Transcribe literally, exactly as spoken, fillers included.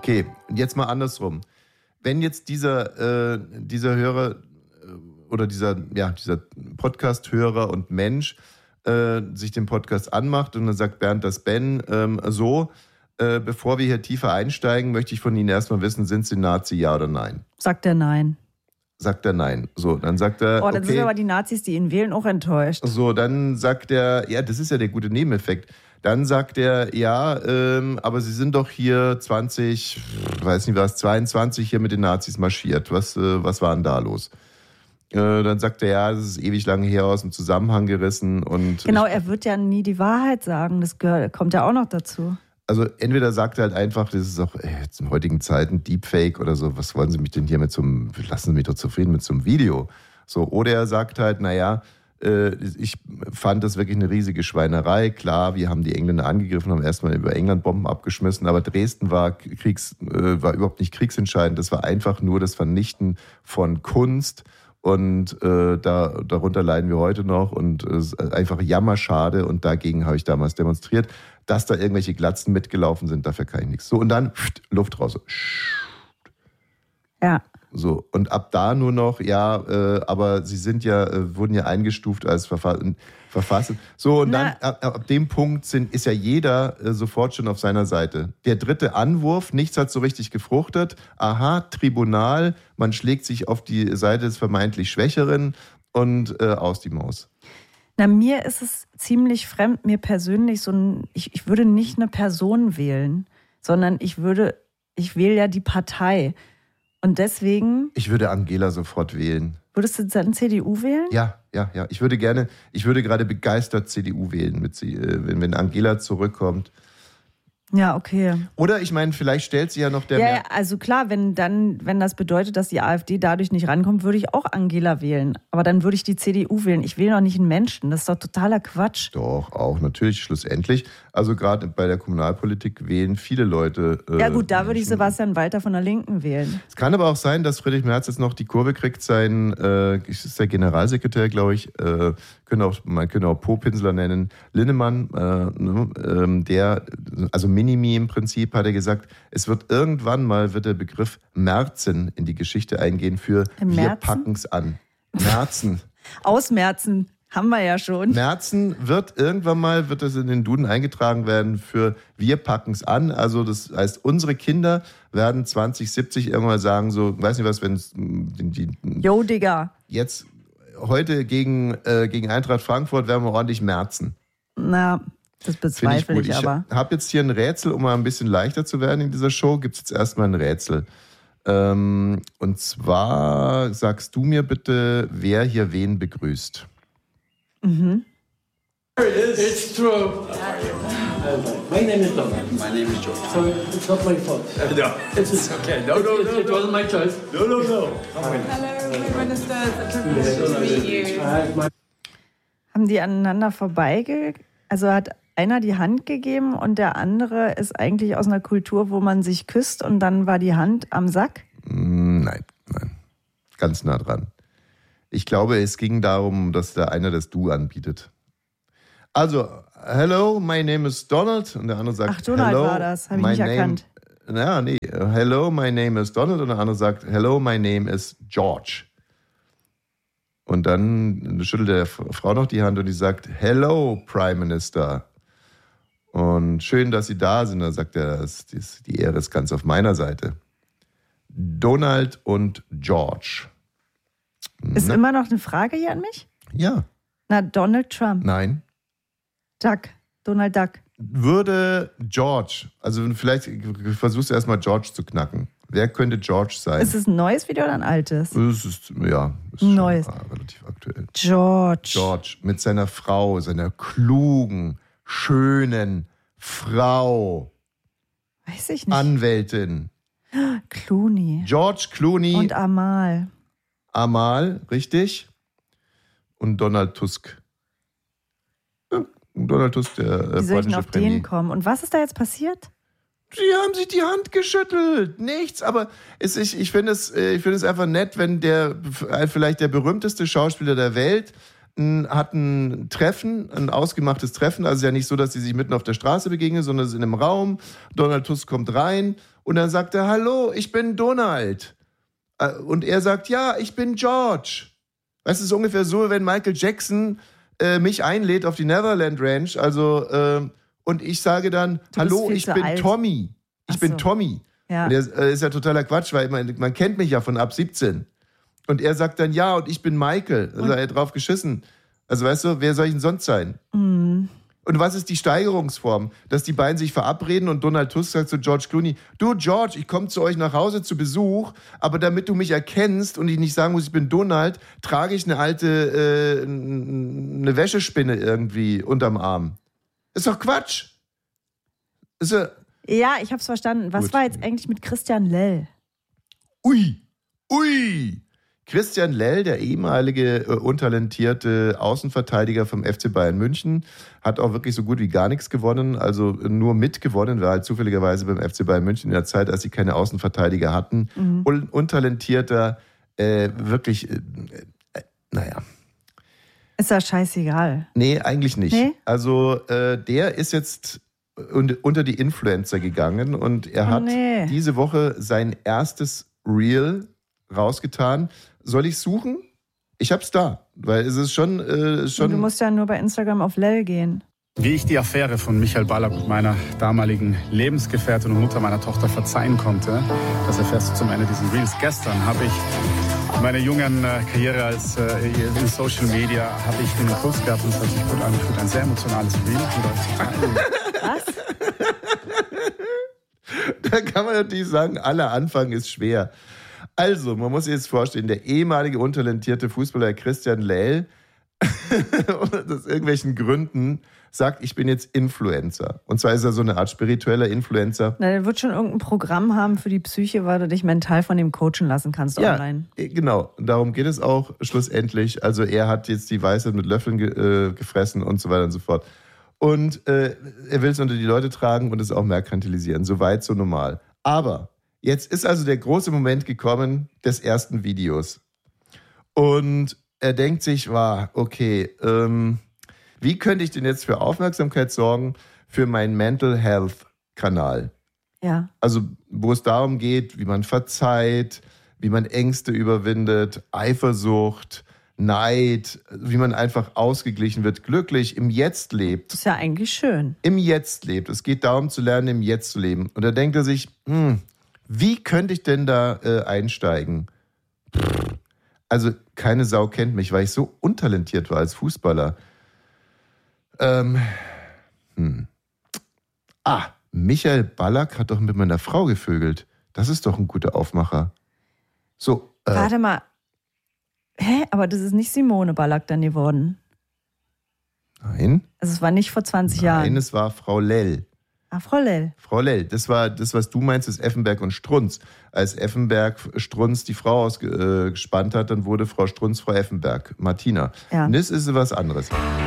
Okay, jetzt mal andersrum. Wenn jetzt dieser, äh, dieser Hörer äh, oder dieser, ja, dieser Podcast-Hörer und Mensch äh, sich den Podcast anmacht und dann sagt Bernd das Ben ähm, so, äh, bevor wir hier tiefer einsteigen, möchte ich von Ihnen erstmal wissen, sind Sie Nazi, ja oder nein? Sagt er nein. Sagt er nein. So, dann sagt er, oh, dann okay. sind aber die Nazis, die ihn wählen, auch enttäuscht. So, dann sagt er, ja, das ist ja der gute Nebeneffekt. Dann sagt er, ja, ähm, aber Sie sind doch hier zwanzig, weiß nicht was, zweiundzwanzig hier mit den Nazis marschiert. Was, äh, was war denn da los? Äh, dann sagt er, ja, das ist ewig lange her, aus dem Zusammenhang gerissen. Und genau, ich, er wird ja nie die Wahrheit sagen. Das gehört, kommt ja auch noch dazu. Also entweder sagt er halt einfach, das ist auch ey, jetzt in heutigen Zeiten Deepfake oder so, was wollen Sie mich denn hier mit so einem, lassen Sie mich doch zufrieden mit so einem Video. So, oder er sagt halt, naja, äh, ich fand das wirklich eine riesige Schweinerei. Klar, wir haben die Engländer angegriffen, haben erstmal über England Bomben abgeschmissen, aber Dresden war, Kriegs, äh, war überhaupt nicht kriegsentscheidend. Das war einfach nur das Vernichten von Kunst. Und äh, da, darunter leiden wir heute noch und es ist einfach jammerschade und dagegen habe ich damals demonstriert, dass da irgendwelche Glatzen mitgelaufen sind, dafür kann ich nichts. So, und dann pft, Luft raus. Ja. So, und ab da nur noch, ja, äh, aber sie sind ja, äh, wurden ja eingestuft als Verfa- verfasst. So, und Na. dann ab, ab dem Punkt sind, ist ja jeder äh, sofort schon auf seiner Seite. Der dritte Anwurf, nichts hat so richtig gefruchtet. Aha, Tribunal, man schlägt sich auf die Seite des vermeintlich Schwächeren und äh, aus die Maus. Na, mir ist es ziemlich fremd, mir persönlich so ein, ich, ich würde nicht eine Person wählen, sondern ich würde, ich wähle ja die Partei. Und deswegen... Ich würde Angela sofort wählen. Würdest du dann C D U wählen? Ja, ja, ja. Ich würde gerne, ich würde gerade begeistert C D U wählen, mit sie, wenn, wenn Angela zurückkommt. Ja, okay. Oder ich meine, vielleicht stellt sie ja noch der... Ja, mehr ja, also klar, wenn dann, wenn das bedeutet, dass die AfD dadurch nicht rankommt, würde ich auch Angela wählen. Aber dann würde ich die C D U wählen. Ich wähle doch nicht einen Menschen. Das ist doch totaler Quatsch. Doch, auch natürlich, schlussendlich. Also gerade bei der Kommunalpolitik wählen viele Leute... Äh, ja gut, da Menschen. würde ich Sebastian Walter von der Linken wählen. Es kann aber auch sein, dass Friedrich Merz jetzt noch die Kurve kriegt, sein, äh, ist der Generalsekretär, glaube ich, äh, können auch, man könnte auch Po-Pinsler nennen, Linnemann, äh, ne, äh, der, also Minimi im Prinzip, hat er gesagt, es wird irgendwann mal, wird der Begriff Merzen in die Geschichte eingehen für Im wir Merzen? packen's an. Merzen. Ausmerzen haben wir ja schon. Merzen wird irgendwann mal, wird das in den Duden eingetragen werden für wir packen's an. Also das heißt, unsere Kinder werden zwanzig siebzig irgendwann sagen so, weiß nicht was, wenn es die, die Jo, Digga. jetzt heute gegen, äh, gegen Eintracht Frankfurt werden wir ordentlich merzen. Na, das bezweifle ich, ich aber. Ich habe jetzt hier ein Rätsel, um mal ein bisschen leichter zu werden in dieser Show, gibt es jetzt erstmal ein Rätsel. Ähm, und zwar sagst du mir bitte, wer hier wen begrüßt. Mhm. It's true. Uh, my name is Donald. My name is George. So it's not my fault. Uh, no, It's, it's okay. No, no, it, no, it no. wasn't my choice. No, no, no. Hello, Prime Minister. It's a privilege to meet you. I have my Haben die aneinander vorbeige... Also hat einer die Hand gegeben und der andere ist eigentlich aus einer Kultur, wo man sich küsst und dann war die Hand am Sack? Nein, nein. Ganz nah dran. Ich glaube, es ging darum, dass der eine das Du anbietet. Also, hello, my name is Donald. Und der andere sagt, Ach, Donald hello, war das, habe ich my nicht name, erkannt. Ja, nee, hello, my name is Donald. Und der andere sagt, hello, my name is George. Und dann schüttelt der Frau noch die Hand und die sagt, hello, Prime Minister. Und schön, dass Sie da sind. Dann sagt er, die Ehre ist ganz auf meiner Seite. Donald und George. Ist Na, immer noch eine Frage hier an mich? ja, Na, Donald Trump. nein. Duck. Donald Duck. Würde George, also vielleicht versuchst du erstmal George zu knacken. Wer könnte George sein? Ist es ein neues Video oder ein altes? Es ist, ja, ist schon Neues. relativ aktuell. George. George mit seiner Frau, seiner klugen, schönen Frau, Weiß ich nicht. Anwältin. Clooney. George Clooney, Und Amal. Amal, richtig? Und Donald Tusk. Ja, Donald Tusk, der äh, Wie soll ich denn polnische auf Premier. den kommen? Und was ist da jetzt passiert? Sie haben sich die Hand geschüttelt. Nichts, aber es, ich, ich finde es, ich finde es einfach nett, wenn der vielleicht der berühmteste Schauspieler der Welt n, hat ein Treffen, ein ausgemachtes Treffen. Also es ist ja nicht so, dass sie sich mitten auf der Straße begegnen, sondern es ist in einem Raum. Donald Tusk kommt rein Und dann sagt er, hallo, ich bin Donald. Und er sagt, ja, ich bin George. Das ist ungefähr so, wenn Michael Jackson äh, mich einlädt auf die Neverland Ranch, also äh, und ich sage dann, Du hallo, bist ich viel bin zu alt. Tommy. Ich Ach bin so. Tommy. Ja. Und das äh, ist ja totaler Quatsch, weil man, man kennt mich ja von ab siebzehn. Und er sagt dann, ja, und ich bin Michael. Also er hat drauf geschissen. Also weißt du, wer soll ich denn sonst sein? Mhm. Und was ist die Steigerungsform? Dass die beiden sich verabreden und Donald Tusk sagt zu George Clooney, du George, ich komme zu euch nach Hause zu Besuch, aber damit du mich erkennst und ich nicht sagen muss, ich bin Donald, trage ich eine alte, äh, eine Wäschespinne irgendwie unterm Arm. Ist doch Quatsch. Ist ja, Ja, ich hab's verstanden. Was Gut. war jetzt eigentlich mit Christian Lell? ui, ui. Christian Lell, der ehemalige äh, untalentierte Außenverteidiger vom F C Bayern München, hat auch wirklich so gut wie gar nichts gewonnen, also nur mitgewonnen, war halt zufälligerweise beim F C Bayern München in der Zeit, als sie keine Außenverteidiger hatten. Mhm. Un untalentierter, äh, wirklich, äh, äh, naja. Ist ja scheißegal. Nee, eigentlich nicht. Nee? Also äh, der ist jetzt un unter die Influencer gegangen und er Oh, hat nee. diese Woche sein erstes Reel rausgetan. Soll ich suchen? Ich hab's da, weil es ist schon... Äh, schon Und du musst ja nur bei Instagram auf Lell gehen. Wie ich die Affäre von Michael Ballack mit meiner damaligen Lebensgefährtin und Mutter meiner Tochter verzeihen konnte, das erfährst du zum Ende dieses Reels. Gestern habe ich meine jungen äh, Karriere als äh, in Social Media habe ich den Impuls gehabt und es hat sich gut angefühlt. Ein sehr emotionales Reel mit euch zu teilen. Was? Da kann man natürlich sagen, aller Anfang ist schwer. Also, man muss sich jetzt vorstellen, der ehemalige untalentierte Fußballer Christian Lell aus irgendwelchen Gründen sagt, ich bin jetzt Influencer. Und zwar ist er so eine Art spiritueller Influencer. Na, der wird schon irgendein Programm haben für die Psyche, weil du dich mental von dem coachen lassen kannst Ja, online. genau. Und darum geht es auch schlussendlich. Also er hat jetzt die Weisheit mit Löffeln ge äh, gefressen und so weiter und so fort. Und äh, er will es unter die Leute tragen und es auch merkantilisieren. So weit, so normal. Aber jetzt ist also der große Moment gekommen des ersten Videos. Und er denkt sich, wow, okay, ähm, wie könnte ich denn jetzt für Aufmerksamkeit sorgen für meinen Mental Health Kanal? Ja. Also wo es darum geht, wie man verzeiht, wie man Ängste überwindet, Eifersucht, Neid, wie man einfach ausgeglichen wird, glücklich im Jetzt lebt. Das ist ja eigentlich schön. Im Jetzt lebt. Es geht darum zu lernen, im Jetzt zu leben. Und da denkt er sich, hm, wie könnte ich denn da äh, einsteigen? Also keine Sau kennt mich, weil ich so untalentiert war als Fußballer. Ähm, hm. Ah, Michael Ballack hat doch mit meiner Frau gevögelt. Das ist doch ein guter Aufmacher. So, äh, Warte mal. Hä? Aber das ist nicht Simone Ballack dann geworden. nein, Also es war nicht vor zwanzig nein, Jahren. es war Frau Lell. Ah, Frau Lell. Frau Lell, das war das, was du meinst, ist Effenberg und Strunz. Als Effenberg Strunz die Frau ausgespannt hat, dann wurde Frau Strunz Frau Effenberg, Martina. Ja. Und das ist was anderes.